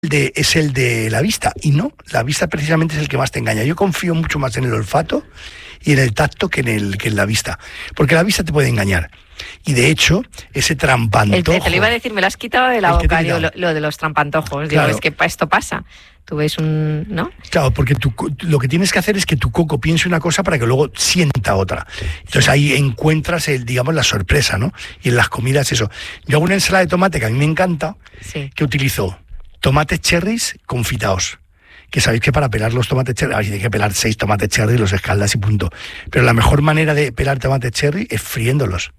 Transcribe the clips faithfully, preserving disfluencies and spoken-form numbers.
De, es el de la vista, y no, la vista precisamente es el que más te engaña. Yo confío mucho más en el olfato y en el tacto que en el que en la vista, porque la vista te puede engañar. Y de hecho, ese trampantojo... El, te lo iba a decir, me lo has quitado de la boca, digo, lo, lo de los trampantojos. Digo, claro. Es que esto pasa. Tú ves un... ¿no? Claro, porque tu, lo que tienes que hacer es que tu coco piense una cosa para que luego sienta otra. Entonces ahí encuentras, el, digamos, la sorpresa, ¿no? Y en las comidas eso. Yo hago una ensalada de tomate que a mí me encanta, sí. que utilizo tomates cherries confitados. Que sabéis que para pelar los tomates cherry, hay que pelar seis tomates cherry, los escaldas y punto. Pero la mejor manera de pelar tomates cherry es friéndolos.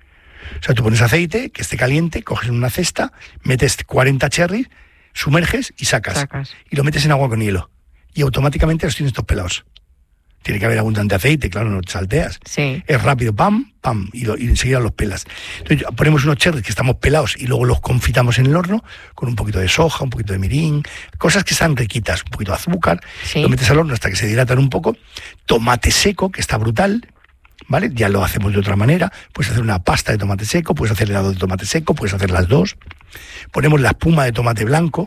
O sea, tú pones aceite, que esté caliente, coges en una cesta, metes cuarenta cherries, sumerges y sacas. sacas. Y lo metes en agua con hielo. Y automáticamente los tienes todos pelados. Tiene que haber abundante aceite, claro, no te salteas. Sí. Es rápido, pam, pam, y, lo, y enseguida los pelas. Entonces ponemos unos cherries que estamos pelados y luego los confitamos en el horno con un poquito de soja, un poquito de mirín, cosas que están riquitas, un poquito de azúcar. Sí. Lo metes al horno hasta que se hidratan un poco. Tomate seco, que está brutal, ¿vale? Ya lo hacemos de otra manera. Puedes hacer una pasta de tomate seco, puedes hacer helado de tomate seco, puedes hacer las dos. Ponemos la espuma de tomate blanco,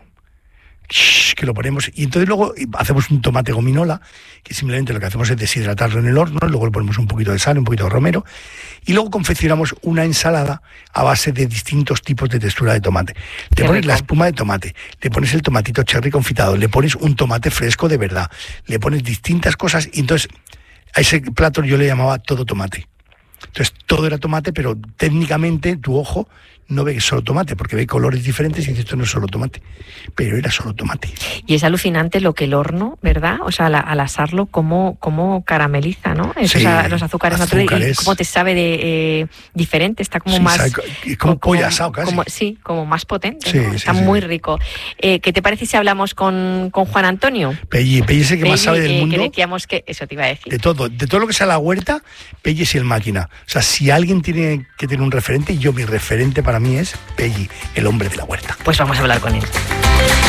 que lo ponemos, y entonces luego hacemos un tomate gominola, que simplemente lo que hacemos es deshidratarlo en el horno, luego le ponemos un poquito de sal, un poquito de romero, y luego confeccionamos una ensalada a base de distintos tipos de textura de tomate. Le pones la espuma de tomate, le pones el tomatito cherry confitado, le pones un tomate fresco de verdad, le pones distintas cosas, y entonces a ese plato yo le llamaba todo tomate. Entonces todo era tomate, pero técnicamente tu ojo no ve solo tomate, porque ve colores diferentes y dice, esto no es solo tomate, pero era solo tomate. Y es alucinante lo que el horno, ¿verdad? O sea, al, al asarlo, cómo, cómo carameliza, ¿no? Esos, sí, los azúcares, azúcares naturales, y cómo te sabe de eh, diferente, está como sí, más... Sabe, es como, como pollo asado casi. Como, sí, como más potente, sí, ¿no? sí, Está sí, muy sí. rico. Eh, ¿Qué te parece si hablamos con, con Juan Antonio? Pelli, Pelli es el que Pelli, más sabe del eh, mundo. Que decíamos que, eso te iba a decir. De todo, de todo lo que sea la huerta, Pelli es el máquina. O sea, si alguien tiene que tener un referente, yo mi referente para mí es Pelli, el hombre de la huerta. Pues vamos a hablar con él.